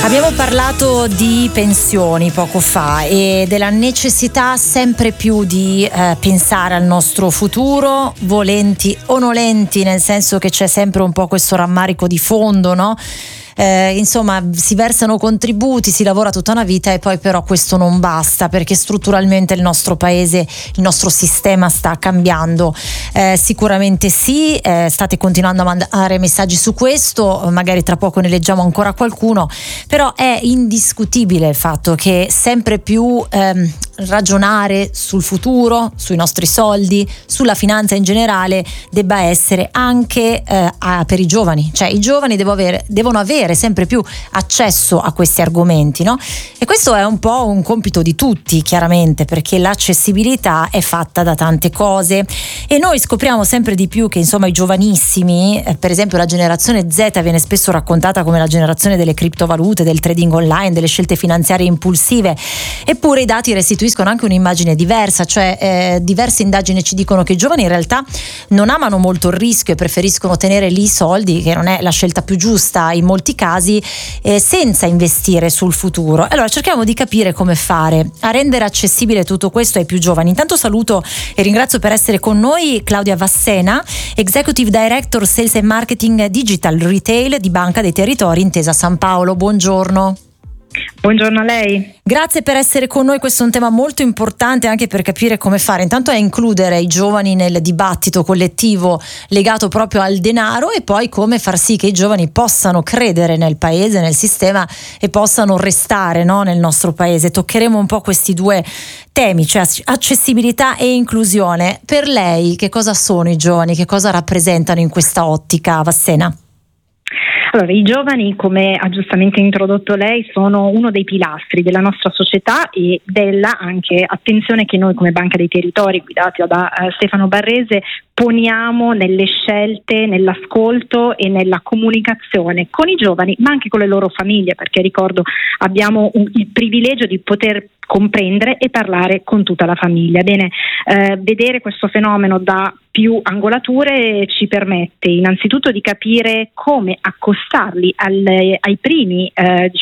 Abbiamo parlato di pensioni poco fa e della necessità sempre più di pensare al nostro futuro, volenti o nolenti, nel senso che c'è sempre un po' questo rammarico di fondo, no? Insomma, si versano contributi, si lavora tutta una vita e poi però questo non basta, perché strutturalmente il nostro paese, il nostro sistema sta cambiando. Sicuramente sì, state continuando a mandare messaggi su questo, magari tra poco ne leggiamo ancora qualcuno, però è indiscutibile il fatto che sempre più ragionare sul futuro, sui nostri soldi, sulla finanza in generale debba essere anche per i giovani, cioè i giovani devono avere sempre più accesso a questi argomenti, no? E questo è un po' un compito di tutti, chiaramente, perché l'accessibilità è fatta da tante cose e noi scopriamo sempre di più che insomma i giovanissimi, per esempio la generazione Z viene spesso raccontata come la generazione delle criptovalute, del trading online, delle scelte finanziarie impulsive, eppure i dati restituiscono anche un'immagine diversa, cioè diverse indagini ci dicono che i giovani in realtà non amano molto il rischio e preferiscono tenere lì i soldi, che non è la scelta più giusta in molti casi, senza investire sul futuro. Allora cerchiamo di capire come fare a rendere accessibile tutto questo ai più giovani. Intanto saluto e ringrazio per essere con noi Claudia Vassena, Executive Director Sales and Marketing Digital Retail di Banca dei Territori Intesa San Paolo. Buongiorno. Buongiorno a lei. Grazie per essere con noi, questo è un tema molto importante anche per capire come fare intanto a includere i giovani nel dibattito collettivo legato proprio al denaro e poi come far sì che i giovani possano credere nel paese, nel sistema e possano restare, no, nel nostro paese. Toccheremo un po' questi due temi, cioè accessibilità e inclusione. Per lei che cosa sono i giovani, che cosa rappresentano in questa ottica, Vassena? Allora, i giovani, come ha giustamente introdotto lei, sono uno dei pilastri della nostra società e della anche attenzione che noi come Banca dei Territori, guidati da Stefano Barrese, poniamo nelle scelte, nell'ascolto e nella comunicazione con i giovani, ma anche con le loro famiglie, perché ricordo abbiamo il privilegio di poter comprendere e parlare con tutta la famiglia. Bene, vedere questo fenomeno da più angolature ci permette innanzitutto di capire come accostarli ai primi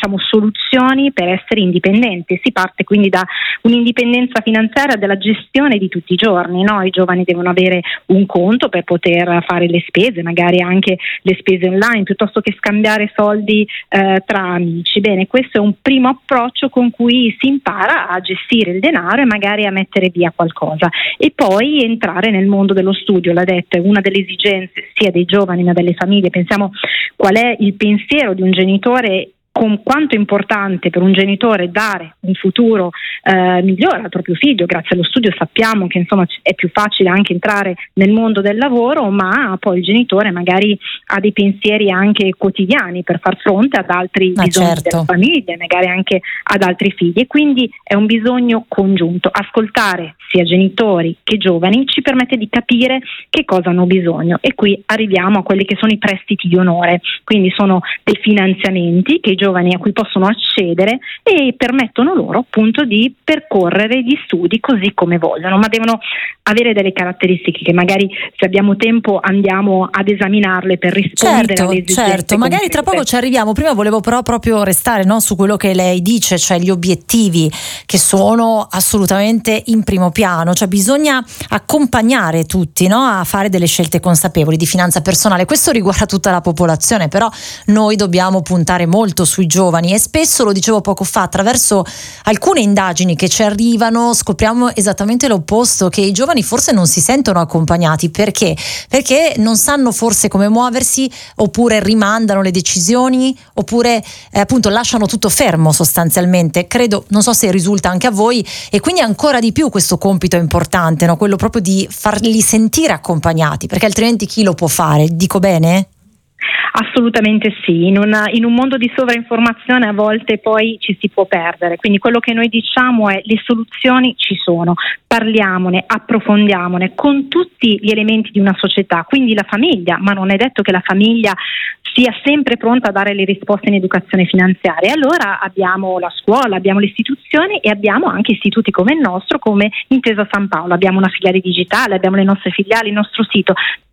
soluzioni per essere indipendenti. Si parte quindi da un'indipendenza finanziaria della gestione di tutti i giorni, no? I giovani devono avere un conto per poter fare le spese, magari anche le spese online, piuttosto che scambiare soldi tra amici. Bene, questo è un primo approccio con cui si impara a gestire il denaro e magari a mettere via qualcosa e poi entrare nel mondo dello studio. L'ha detto, è una delle esigenze sia dei giovani ma delle famiglie. Pensiamo qual è il pensiero di un genitore, con quanto è importante per un genitore dare un futuro migliore al proprio figlio. Grazie allo studio sappiamo che insomma è più facile anche entrare nel mondo del lavoro, ma poi il genitore magari ha dei pensieri anche quotidiani per far fronte ad altri bisogni della famiglia, magari anche ad altri figli, e quindi è un bisogno congiunto. Ascoltare sia genitori che giovani ci permette di capire che cosa hanno bisogno, e qui arriviamo a quelli che sono i prestiti di onore, quindi sono dei finanziamenti che i giovani a cui possono accedere e permettono loro appunto di percorrere gli studi così come vogliono, ma devono avere delle caratteristiche che magari, se abbiamo tempo, andiamo ad esaminarle per rispondere alle esigenze. Certo, magari tra poco ci arriviamo. Prima volevo però proprio restare, no, su quello che lei dice, cioè gli obiettivi che sono assolutamente in primo piano, cioè bisogna accompagnare tutti, no, a fare delle scelte consapevoli di finanza personale. Questo riguarda tutta la popolazione, però noi dobbiamo puntare molto sui giovani e spesso, lo dicevo poco fa, attraverso alcune indagini che ci arrivano scopriamo esattamente l'opposto, che i giovani forse non si sentono accompagnati. Perché non sanno forse come muoversi, oppure rimandano le decisioni, oppure appunto lasciano tutto fermo sostanzialmente. Credo, non so se risulta anche a voi, e quindi ancora di più questo compito è importante, no? Quello proprio di farli sentire accompagnati, perché altrimenti chi lo può fare? Dico bene? Assolutamente sì, in un mondo di sovrainformazione a volte poi ci si può perdere, quindi quello che noi diciamo è: le soluzioni ci sono, parliamone, approfondiamone con tutti gli elementi di una società, quindi la famiglia, ma non è detto che la famiglia sia sempre pronta a dare le risposte in educazione finanziaria. Allora abbiamo la scuola, abbiamo le istituzioni e abbiamo anche istituti come il nostro, come Intesa San Paolo. Abbiamo una filiale digitale, abbiamo le nostre filiali, il nostro sito.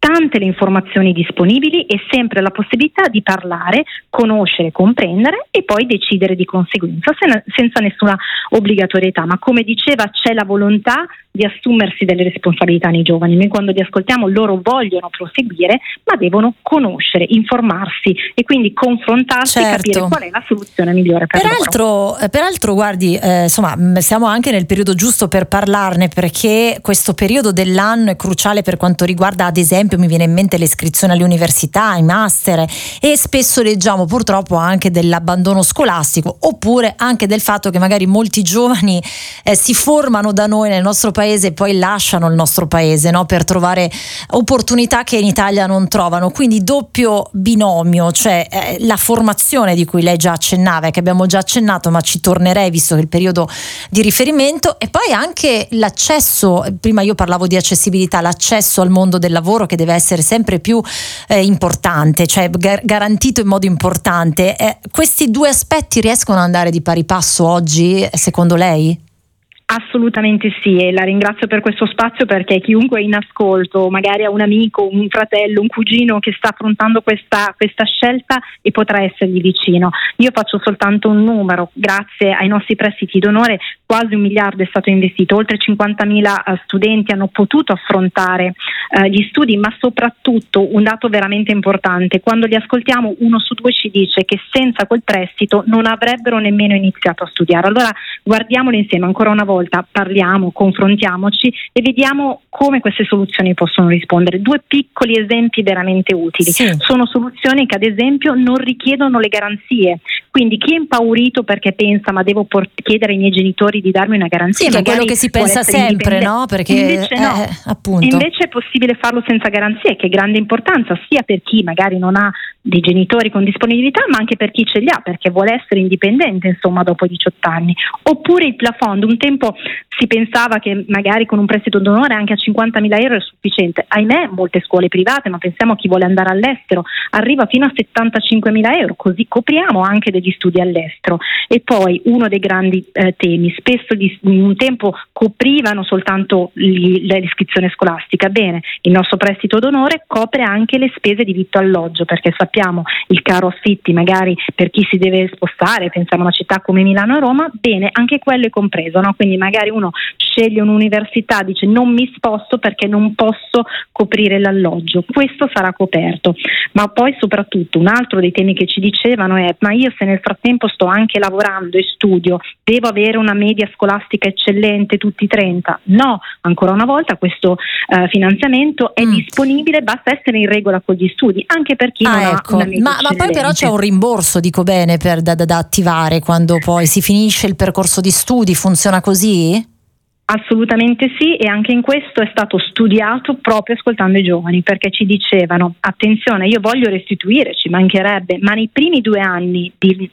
tante le informazioni disponibili e sempre la possibilità di parlare, conoscere, comprendere e poi decidere di conseguenza senza nessuna obbligatorietà, ma come diceva c'è la volontà di assumersi delle responsabilità nei giovani. Noi quando li ascoltiamo loro vogliono proseguire, ma devono conoscere, informarsi e quindi confrontarsi e capire qual è la soluzione migliore per loro. Peraltro guardi, insomma, siamo anche nel periodo giusto per parlarne, perché questo periodo dell'anno è cruciale per quanto riguarda, ad esempio, mi viene in mente l'iscrizione alle università, ai master, e spesso leggiamo purtroppo anche dell'abbandono scolastico, oppure anche del fatto che magari molti giovani si formano da noi nel nostro paese e poi lasciano il nostro paese, no? Per trovare opportunità che in Italia non trovano. Quindi doppio binomio, cioè la formazione di cui lei già accennava e che abbiamo già accennato, ma ci tornerei visto che è il periodo di riferimento, e poi anche l'accesso, prima io parlavo di accessibilità, l'accesso al mondo del lavoro che deve essere sempre più importante, cioè garantito in modo importante. Questi due aspetti riescono ad andare di pari passo oggi, secondo lei? Assolutamente sì, e la ringrazio per questo spazio, perché chiunque è in ascolto, magari ha un amico, un fratello, un cugino che sta affrontando questa scelta e potrà essergli vicino. Io faccio soltanto un numero: grazie ai nostri prestiti d'onore quasi 1 miliardo è stato investito, oltre 50.000 studenti hanno potuto affrontare gli studi, ma soprattutto un dato veramente importante: quando li ascoltiamo 1 su 2 ci dice che senza quel prestito non avrebbero nemmeno iniziato a studiare. Allora guardiamolo insieme ancora una volta, parliamo, confrontiamoci e vediamo come queste soluzioni possono rispondere. 2 piccoli esempi veramente utili. Sì. Sono soluzioni che ad esempio non richiedono le garanzie, quindi chi è impaurito perché pensa ma devo chiedere ai miei genitori di darmi una garanzia, sì, che è quello che si pensa sempre, no? Perché invece no, appunto. Invece è possibile farlo senza garanzie, che è grande importanza sia per chi magari non ha dei genitori con disponibilità, ma anche per chi ce li ha perché vuole essere indipendente, insomma, dopo 18 anni. Oppure il plafond: un tempo si pensava che magari con un prestito d'onore anche a 50.000 euro è sufficiente. Ahimè, molte scuole private, ma pensiamo a chi vuole andare all'estero, arriva fino a 75.000 euro, così copriamo anche degli studi all'estero. E poi uno dei grandi temi: spesso un tempo coprivano soltanto l'iscrizione scolastica. Bene, il nostro prestito d'onore copre anche le spese di vitto alloggio, perché sappiamo il caro affitti magari per chi si deve spostare, pensiamo a una città come Milano e Roma, bene, anche quello è compreso, no? Quindi magari uno sceglie un'università, dice non mi sposto perché non posso coprire l'alloggio, questo sarà coperto. Ma poi soprattutto un altro dei temi che ci dicevano è: ma io se nel frattempo sto anche lavorando e studio, devo avere una media scolastica eccellente tutti 30? No, ancora una volta questo finanziamento è disponibile, basta essere in regola con gli studi, anche per chi non ha una media ma poi però c'è un rimborso, dico bene, da attivare quando poi si finisce il percorso di studi, funziona così? Assolutamente sì, e anche in questo è stato studiato proprio ascoltando i giovani, perché ci dicevano: attenzione, io voglio restituire, ci mancherebbe, ma nei primi 2 anni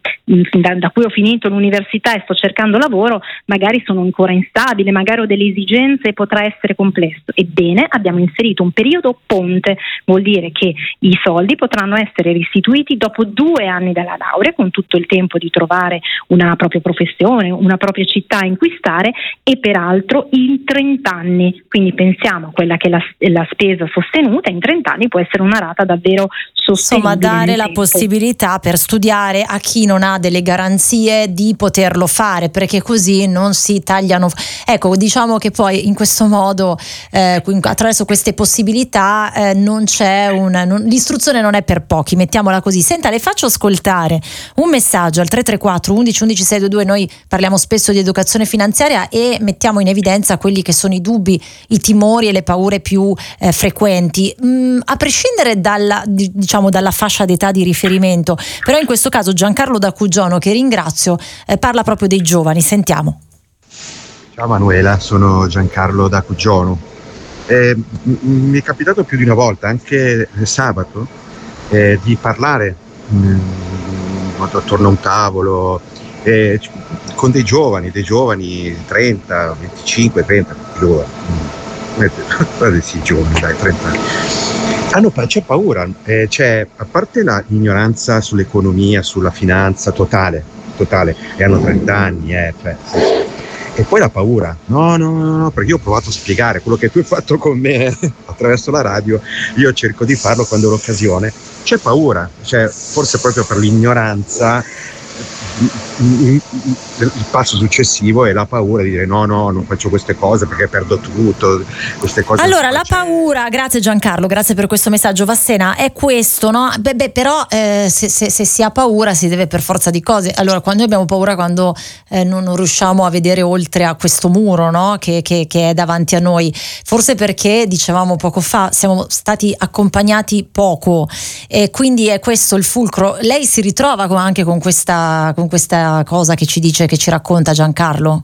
da cui ho finito l'università e sto cercando lavoro, magari sono ancora instabile, magari ho delle esigenze e potrà essere complesso. Ebbene, abbiamo inserito un periodo ponte, vuol dire che i soldi potranno essere restituiti dopo 2 anni dalla laurea, con tutto il tempo di trovare una propria professione, una propria città in cui stare, e peraltro in 30 anni. Quindi pensiamo a quella che è la spesa sostenuta, in 30 anni può essere una rata davvero sostenibile. Insomma, dare la possibilità per studiare a chi non ha delle garanzie di poterlo fare, perché così non si tagliano. Ecco, diciamo che poi in questo modo, attraverso queste possibilità, non c'è l'istruzione non è per pochi, mettiamola così. Senta, le faccio ascoltare un messaggio al 334 11 11 622. Noi parliamo spesso di educazione finanziaria e mettiamo in evidenza quelli che sono i dubbi, i timori e le paure più frequenti, a prescindere dalla fascia d'età di riferimento. Però in questo caso Giancarlo da Cuggiono, che ringrazio, parla proprio dei giovani. Sentiamo. Ciao Manuela, sono Giancarlo da Cuggiono. Mi è capitato più di una volta, anche sabato, di parlare attorno a un tavolo con dei giovani 30, 25, 30, giovani, sì, giovani, dai, 30 anni. C'è paura, a parte l'ignoranza sull'economia, sulla finanza totale, e hanno 30 anni, sì. E poi la paura, no, perché io ho provato a spiegare quello che tu hai fatto con me attraverso la radio, io cerco di farlo quando ho l'occasione. C'è paura, cioè forse proprio per l'ignoranza. Il passo successivo è la paura di dire no, non faccio queste cose perché perdo tutto, queste cose. Allora la paura, grazie Giancarlo, grazie per questo messaggio. Vassena, è questo, no? Però se si ha paura si deve per forza di cose. Allora quando abbiamo paura, quando non riusciamo a vedere oltre a questo muro, no? che è davanti a noi, forse perché dicevamo poco fa siamo stati accompagnati poco, e quindi è questo il fulcro. Lei si ritrova anche con questa cosa che ci dice, che ci racconta Giancarlo?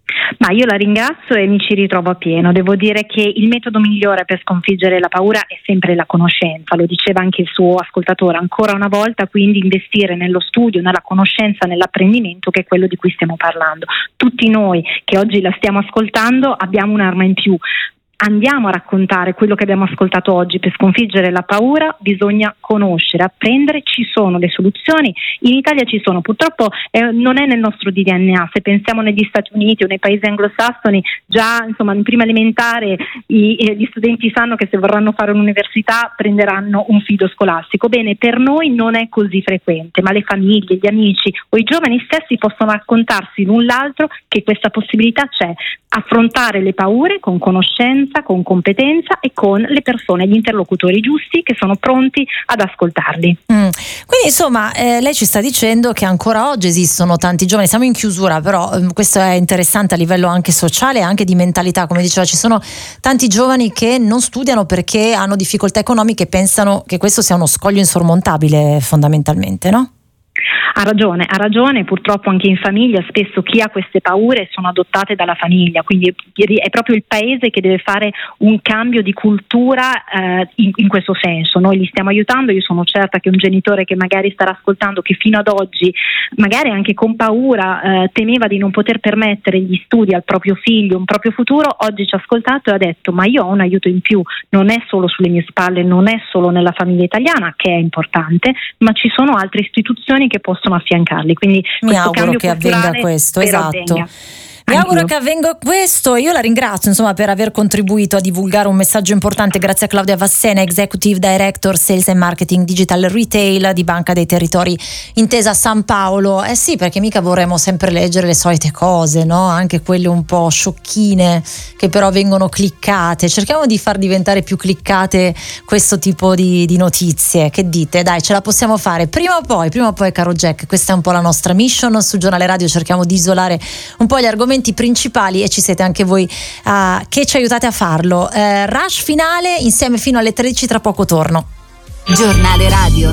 Ma io la ringrazio e mi ci ritrovo a pieno. Devo dire che il metodo migliore per sconfiggere la paura è sempre la conoscenza, lo diceva anche il suo ascoltatore ancora una volta, quindi investire nello studio, nella conoscenza, nell'apprendimento, che è quello di cui stiamo parlando. Tutti noi che oggi la stiamo ascoltando abbiamo un'arma in più. Andiamo a raccontare quello che abbiamo ascoltato oggi. Per sconfiggere la paura bisogna conoscere, apprendere, ci sono le soluzioni, in Italia ci sono, purtroppo non è nel nostro DNA. Se pensiamo negli Stati Uniti o nei paesi anglosassoni, già insomma in prima elementare gli studenti sanno che se vorranno fare un'università prenderanno un fido scolastico. Bene, per noi non è così frequente, ma le famiglie, gli amici o i giovani stessi possono raccontarsi l'un l'altro che questa possibilità c'è. Affrontare le paure con conoscenza, con competenza e con le persone, gli interlocutori giusti che sono pronti ad ascoltarli. Quindi insomma lei ci sta dicendo che ancora oggi esistono tanti giovani, siamo in chiusura, però questo è interessante a livello anche sociale e anche di mentalità. Come diceva, ci sono tanti giovani che non studiano perché hanno difficoltà economiche e pensano che questo sia uno scoglio insormontabile fondamentalmente, no? Ha ragione, purtroppo anche in famiglia spesso chi ha queste paure sono adottate dalla famiglia, quindi è proprio il paese che deve fare un cambio di cultura in questo senso. Noi li stiamo aiutando, io sono certa che un genitore che magari starà ascoltando, che fino ad oggi magari anche con paura temeva di non poter permettere gli studi al proprio figlio, un proprio futuro, oggi ci ha ascoltato e ha detto ma io ho un aiuto in più, non è solo sulle mie spalle, non è solo nella famiglia italiana che è importante, ma ci sono altre istituzioni che possono affiancarli, quindi mi auguro che avvenga questo, esatto. Mi auguro che avvenga questo. Io la ringrazio insomma per aver contribuito a divulgare un messaggio importante. Grazie a Claudia Vassena, Executive Director Sales and Marketing Digital Retail di Banca dei Territori Intesa San Paolo. Sì, perché mica vorremmo sempre leggere le solite cose, no? Anche quelle un po' sciocchine che però vengono cliccate. Cerchiamo di far diventare più cliccate questo tipo di notizie. Che dite? Dai, ce la possiamo fare prima o poi, caro Jack. Questa è un po' la nostra mission su Giornale Radio, cerchiamo di isolare un po' gli argomenti principali e ci siete anche voi che ci aiutate a farlo. Rush finale insieme fino alle 13, tra poco torno. Giornale Radio.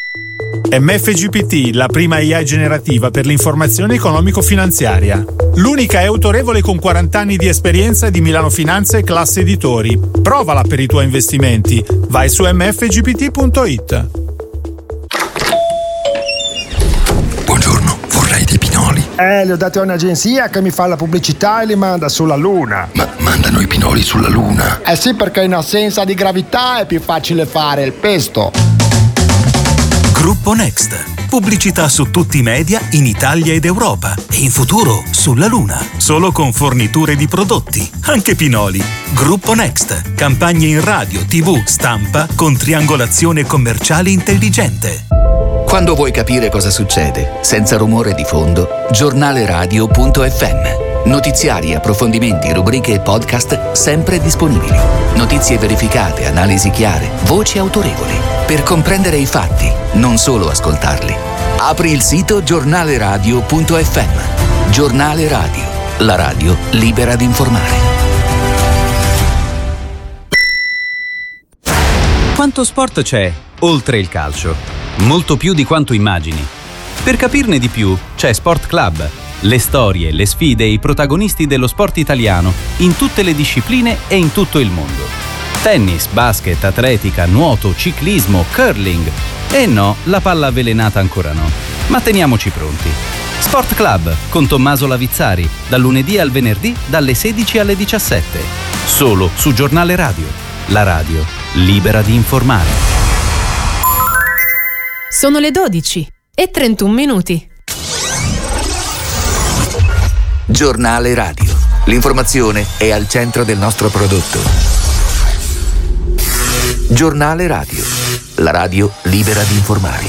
MFGPT, la prima AI generativa per l'informazione economico-finanziaria. L'unica è autorevole con 40 anni di esperienza di Milano Finanza e Classe Editori. Provala per i tuoi investimenti. Vai su mfgpt.it. Buongiorno, vorrei dei pinoli. Li ho dati a un'agenzia che mi fa la pubblicità e li manda sulla Luna. Ma mandano i pinoli sulla Luna? Sì, perché in assenza di gravità è più facile fare il pesto. Gruppo Next. Pubblicità su tutti i media in Italia ed Europa e in futuro sulla Luna. Solo con forniture di prodotti, anche pinoli. Gruppo Next. Campagne in radio, TV, stampa con triangolazione commerciale intelligente. Quando vuoi capire cosa succede, senza rumore di fondo, giornaleradio.fm. Notiziari, approfondimenti, rubriche e podcast sempre disponibili. Notizie verificate, analisi chiare, voci autorevoli. Per comprendere i fatti, non solo ascoltarli. Apri il sito giornaleradio.fm. Giornale Radio, la radio libera di informare. Quanto sport c'è oltre il calcio? Molto più di quanto immagini. Per capirne di più c'è Sport Club, le storie, le sfide e i protagonisti dello sport italiano in tutte le discipline e in tutto il mondo. Tennis, basket, atletica, nuoto, ciclismo, curling. E no, la palla avvelenata ancora no. Ma teniamoci pronti. Sport Club con Tommaso Lavizzari, dal lunedì al venerdì dalle 16 alle 17. Solo su Giornale Radio, la radio libera di informare. Sono le 12 e 31 minuti. Giornale Radio. L'informazione è al centro del nostro prodotto. Giornale Radio. La radio libera di informare.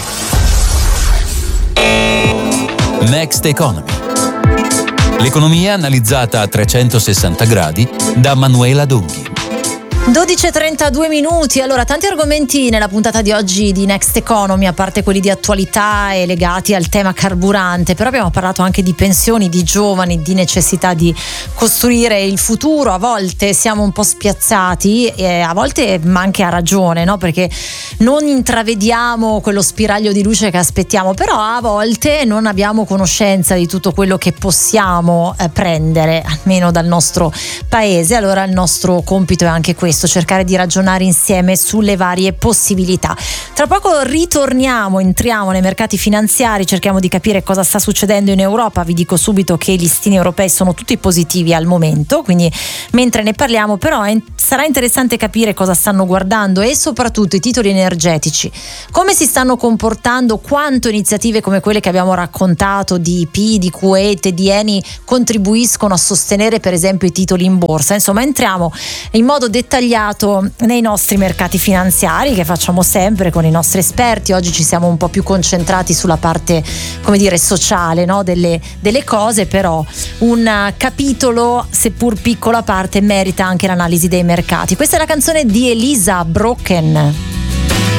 Next Economy. L'economia analizzata a 360 gradi da Manuela Donghi. 12:32 minuti. Allora, tanti argomenti nella puntata di oggi di Next Economy, a parte quelli di attualità e legati al tema carburante, però abbiamo parlato anche di pensioni, di giovani, di necessità di costruire il futuro. A volte siamo un po' spiazzati e a volte, ma anche a ragione, no? Perché non intravediamo quello spiraglio di luce che aspettiamo, però a volte non abbiamo conoscenza di tutto quello che possiamo prendere, almeno dal nostro paese. Allora il nostro compito è anche questo, cercare di ragionare insieme sulle varie possibilità. Tra poco entriamo nei mercati finanziari, cerchiamo di capire cosa sta succedendo in Europa. Vi dico subito che i listini europei sono tutti positivi al momento, quindi mentre ne parliamo però sarà interessante capire cosa stanno guardando e soprattutto i titoli energetici, come si stanno comportando, quanto iniziative come quelle che abbiamo raccontato di IP, di Kuwait e di Eni contribuiscono a sostenere per esempio i titoli in borsa. Insomma, entriamo in modo dettagliato nei nostri mercati finanziari, che facciamo sempre con i nostri esperti. Oggi ci siamo un po' più concentrati sulla parte, come dire, sociale, no? delle cose, però un capitolo, seppur piccola parte, merita anche l'analisi dei mercati. Questa è la canzone di Elisa, Broken.